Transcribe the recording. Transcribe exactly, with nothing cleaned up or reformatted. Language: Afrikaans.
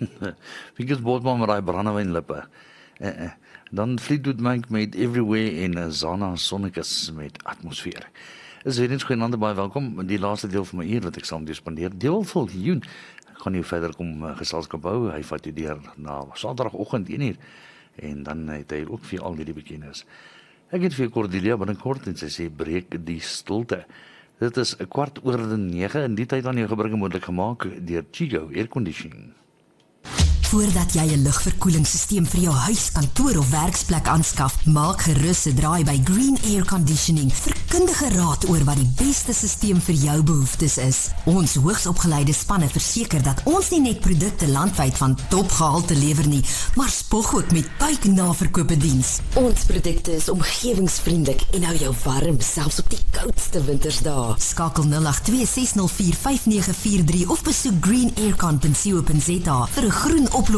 Wiekes Botman met daai brandewynlippe. Uh, uh. Dan Fleetwood Mac met Everywhere en uh, Zana Sonicus met Atmosfeer. Is weer eens goeienaand, baie welkom. Die laaste deel van my uur wat ek sal spandeer. Deel Viljoen. Ek gaan nie verder kom uh, geselskap hou. Hy vat jou deur na Saterdagoggend een uur. En dan het hy ook vir al die bekennis. Ek het vir Cordelia binnekort en sy sê breek die stilte. Dit is 'n kwart oor die nege en die tyd aan jou gebruik moontlik gemaak deur Chigo Air Conditioning. Voordat jy 'n lugverkoelingsstelsel vir jou huis, kantoor of werksplek aanskaf, maak gerus 'n draai by Green Air Conditioning vir kundige raad oor wat die beste stelsel vir jou behoeftes is. Ons hoogsopgeleide spanne verseker dat ons nie net produkte landwyd van topgehalte lewer nie, maar spog ook met buiknaverkope diens. Ons produkte is omgewingsvriendelik en hou jou warm selfs op die koudste wintersdae. Skakel nul agt twee ses nul vier vyf nege vier drie of besoek green air con punt co punt za vir 'n groen op